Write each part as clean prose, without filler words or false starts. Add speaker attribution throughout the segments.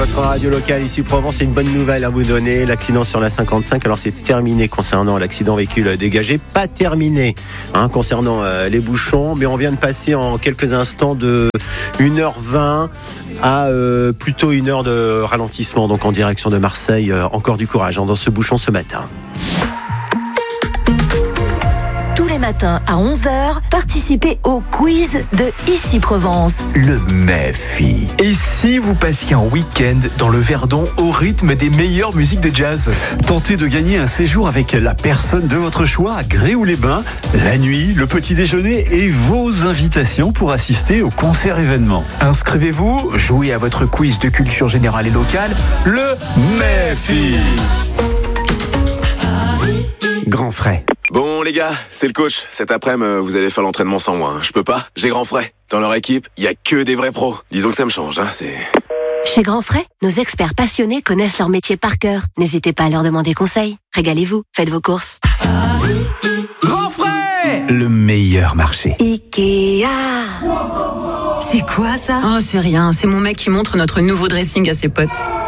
Speaker 1: Votre radio locale ici Provence, c'est une bonne nouvelle à vous donner. L'accident sur la 55, alors c'est terminé concernant l'accident véhicule dégagé, pas terminé concernant les bouchons, mais on vient de passer en quelques instants de 1h20 à plutôt 1 heure de ralentissement, donc en direction de Marseille. Encore du courage dans ce bouchon ce matin.
Speaker 2: Tous les matins à 11h, participez au quiz de Ici Provence.
Speaker 3: Le MEFI. Et si vous passiez un week-end dans le Verdon au rythme des meilleures musiques de jazz?
Speaker 4: Tentez de gagner un séjour avec la personne de votre choix à Gréoux-les-Bains, la nuit, le petit déjeuner et vos invitations pour assister au concert événement.
Speaker 3: Inscrivez-vous, jouez à votre quiz de culture générale et locale, le MEFI. Grand frais.
Speaker 5: Bon les gars, c'est le coach. Cet après-midi, vous allez faire l'entraînement sans moi. Je peux pas, j'ai grand frais. Dans leur équipe, il y a que des vrais pros. Disons que ça me change, c'est...
Speaker 2: Chez Grand Frais, nos experts passionnés connaissent leur métier par cœur. N'hésitez pas à leur demander conseil. Régalez-vous, faites vos courses.
Speaker 3: Grand frais. Le meilleur marché.
Speaker 2: Ikea.
Speaker 6: C'est quoi ça? Oh, c'est rien, c'est mon mec qui montre notre nouveau dressing à ses potes.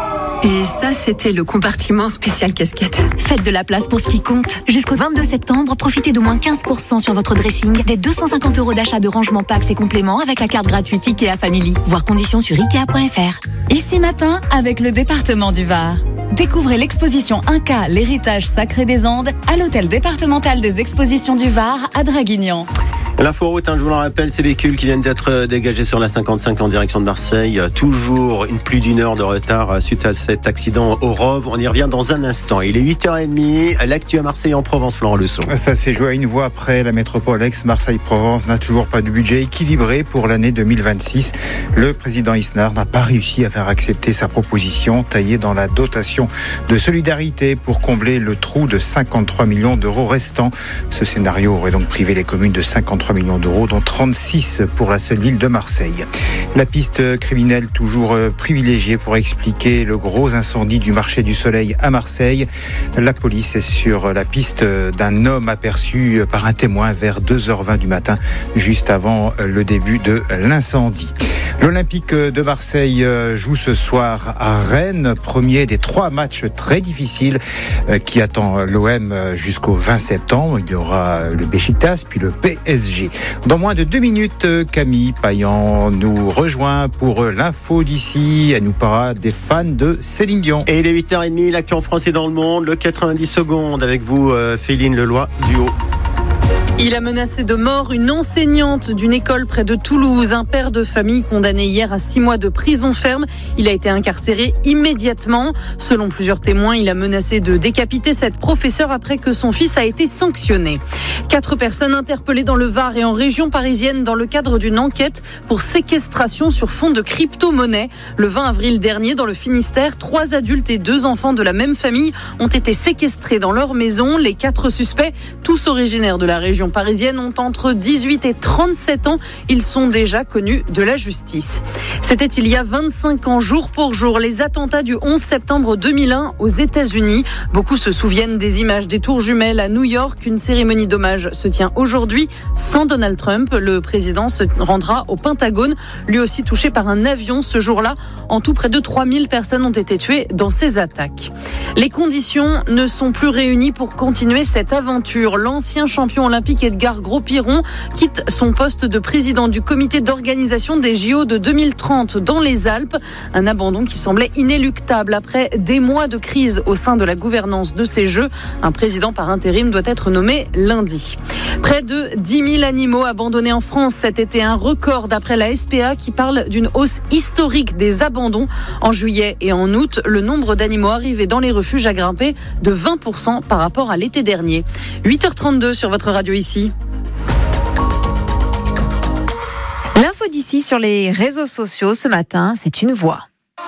Speaker 6: Et ça, c'était le compartiment spécial casquette.
Speaker 7: Faites de la place pour ce qui compte. Jusqu'au 22 septembre, profitez d'au moins 15% sur votre dressing, des 250 € d'achat de rangement packs et compléments avec la carte gratuite Ikea Family. Voir conditions sur Ikea.fr.
Speaker 8: Ici matin, avec le département du Var. Découvrez l'exposition Inca, l'héritage sacré des Andes, à l'hôtel départemental des expositions du Var à Draguignan.
Speaker 1: L'inforoute, je vous le rappelle, ces véhicules qui viennent d'être dégagés sur la 55 en direction de Marseille. Toujours plus d'une heure de retard suite à cet accident au Rove. On y revient dans un instant. Il est 8h30. L'actu à Marseille en Provence, Florent Leçon.
Speaker 9: Ça s'est joué à une voix après. La métropole ex-Marseille-Provence n'a toujours pas de budget équilibré pour l'année 2026. Le président Isnard n'a pas réussi à faire accepter sa proposition taillée dans la dotation de solidarité pour combler le trou de 53 millions d'euros restant. Ce scénario aurait donc privé les communes de 53 millions d'euros, dont 36 pour la seule ville de Marseille. La piste criminelle toujours privilégiée pour expliquer le gros incendie du marché du Soleil à Marseille. La police est sur la piste d'un homme aperçu par un témoin vers 2h20 du matin, juste avant le début de l'incendie. L'Olympique de Marseille joue ce soir à Rennes, premier des 3 matchs très difficiles qui attend l'OM jusqu'au 20 septembre. Il y aura le Beşiktaş puis le PSG. Dans moins de 2 minutes, Camille Payan nous rejoint pour l'info d'ici. Elle nous parlera des fans de Céline Dion.
Speaker 1: Et il est 8h30, l'actu en France et dans le monde, le 90 secondes avec vous, Féline Leloy du Haut.
Speaker 6: Il a menacé de mort une enseignante d'une école près de Toulouse. Un père de famille condamné hier à 6 mois de prison ferme. Il a été incarcéré immédiatement. Selon plusieurs témoins, il a menacé de décapiter cette professeure après que son fils a été sanctionné. 4 personnes interpellées dans le Var et en région parisienne dans le cadre d'une enquête pour séquestration sur fond de crypto-monnaie. Le 20 avril dernier, dans le Finistère, 3 adultes et 2 enfants de la même famille ont été séquestrés dans leur maison. Les 4 suspects, tous originaires de la région parisienne, ont entre 18 et 37 ans. Ils sont déjà connus de la justice. C'était il y a 25 ans, jour pour jour, les attentats du 11 septembre 2001 aux États-Unis. Beaucoup se souviennent des images des tours jumelles à New York. Une cérémonie d'hommage se tient aujourd'hui sans Donald Trump. Le président se rendra au Pentagone, lui aussi touché par un avion ce jour-là. En tout, près de 3000 personnes ont été tuées dans ces attaques. Les conditions ne sont plus réunies pour continuer cette aventure. L'ancien champion olympique Edgar Gros-Piron quitte son poste de président du comité d'organisation des JO de 2030 dans les Alpes. Un abandon qui semblait inéluctable après des mois de crise au sein de la gouvernance de ces Jeux. Un président par intérim doit être nommé lundi. Près de 10 000 animaux abandonnés en France cet été, un record d'après la SPA qui parle d'une hausse historique des abandons. En juillet et en août, le nombre d'animaux arrivés dans les refuges a grimpé de 20% par rapport à l'été dernier. 8h32 sur votre radio ici.
Speaker 10: L'info d'ici sur les réseaux sociaux ce matin, c'est une voix.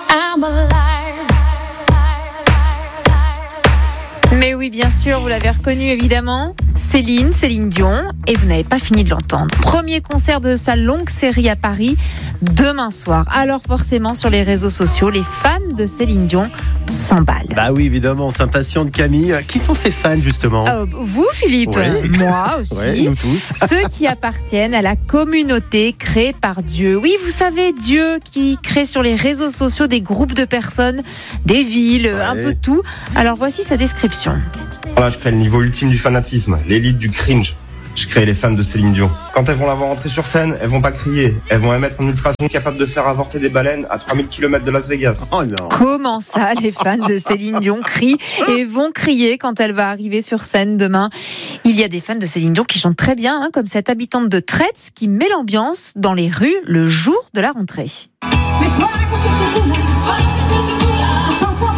Speaker 10: Mais oui, bien sûr, vous l'avez reconnue évidemment, Céline Dion, et vous n'avez pas fini de l'entendre. Premier concert de sa longue série à Paris, demain soir. Alors forcément, sur les réseaux sociaux, les fans de Céline Dion 100 balles.
Speaker 1: Bah oui, évidemment, on s'impatiente Camille. Qui sont ces fans justement?
Speaker 10: Vous, Philippe,
Speaker 1: Oui.
Speaker 10: moi aussi.
Speaker 1: Ouais, nous tous.
Speaker 10: Ceux qui appartiennent à la communauté créée par Dieu. Oui, vous savez, Dieu qui crée sur les réseaux sociaux des groupes de personnes, des villes, un peu de tout. Alors voici sa description.
Speaker 11: Voilà, je crée le niveau ultime du fanatisme, l'élite du cringe. Je crée les fans de Céline Dion. Quand elles vont la voir rentrer sur scène, elles vont pas crier. Elles vont émettre un ultrason capable de faire avorter des baleines à 3000 km de Las Vegas.
Speaker 1: Oh non.
Speaker 10: Comment ça, les fans de Céline Dion crient et vont crier quand elle va arriver sur scène demain? Il y a des fans de Céline Dion qui chantent très bien, comme cette habitante de Tretz qui met l'ambiance dans les rues le jour de la rentrée.
Speaker 12: Mais toi, qu'est-ce que tu fous là? Sur ton sofa,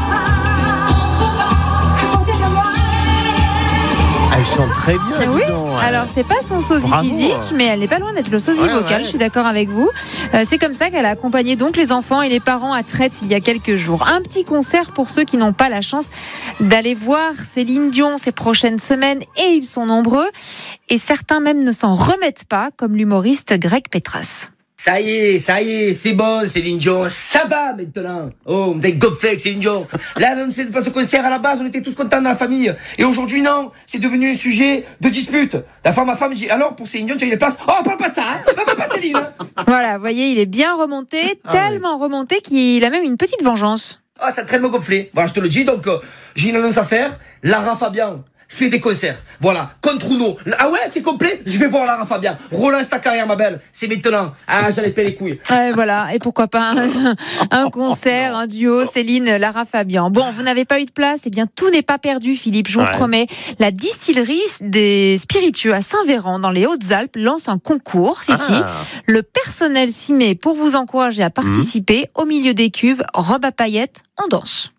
Speaker 12: à côté de moi.
Speaker 1: Elle chante très bien.
Speaker 10: Oui.
Speaker 1: dis donc.
Speaker 10: Alors c'est pas son sosie
Speaker 1: Bravo.
Speaker 10: physique, mais elle n'est pas loin d'être le sosie vocal. Je suis d'accord avec vous. C'est comme ça qu'elle a accompagné donc les enfants et les parents à Tretz il y a quelques jours. Un petit concert pour ceux qui n'ont pas la chance d'aller voir Céline Dion ces prochaines semaines, et ils sont nombreux. Et certains même ne s'en remettent pas, comme l'humoriste Greg Petras.
Speaker 13: Ça y est, c'est bon, Céline Dion, ça va maintenant. Oh, vous avez gonflé avec Céline Dion. Là, on s'est pas ce concert à la base, on était tous contents dans la famille. Et aujourd'hui, non, c'est devenu un sujet de dispute. Ma femme, j'ai alors pour Céline Dion, tu as eu les places. Oh, parle pas de ça, hein. Parle pas de Céline. Hein.
Speaker 10: Voilà, vous voyez, il est bien remonté, tellement remonté qu'il a même une petite vengeance.
Speaker 13: Ah, ça traîne me gonfler. Voilà, je te le dis, donc, j'ai une annonce à faire. Lara Fabian fait des concerts. Voilà, contre Uno. Ah ouais, c'est complet? Je vais voir Lara Fabian. Relance ta carrière, ma belle. C'est maintenant. Ah, j'allais payer les couilles.
Speaker 10: Voilà, et pourquoi pas un concert, un duo, Céline, Lara Fabian. Bon, vous n'avez pas eu de place, eh bien tout n'est pas perdu, Philippe, je vous le promets. La distillerie des spiritueux à Saint-Véran, dans les Hautes-Alpes, lance un concours. Le personnel s'y met pour vous encourager à participer. Au milieu des cuves, robe à paillettes, on danse.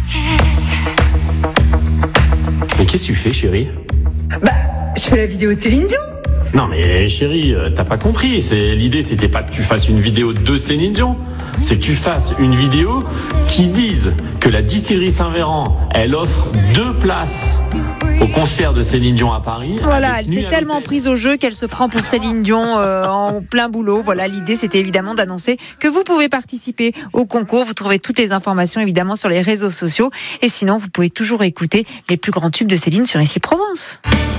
Speaker 14: Mais qu'est-ce que tu fais, chérie?
Speaker 15: Je fais la vidéo de Céline Dion.
Speaker 14: Non mais chérie, t'as pas compris. L'idée, c'était pas que tu fasses une vidéo de Céline Dion. C'est que tu fasses une vidéo qui dise que la distillerie Saint-Véran, elle offre 2 places au concert de Céline Dion à Paris.
Speaker 10: Voilà, elle s'est tellement prise au jeu qu'elle se prend pour Céline Dion en plein boulot. Voilà, l'idée, c'était évidemment d'annoncer que vous pouvez participer au concours. Vous trouvez toutes les informations, évidemment, sur les réseaux sociaux. Et sinon, vous pouvez toujours écouter les plus grands tubes de Céline sur Ici Provence.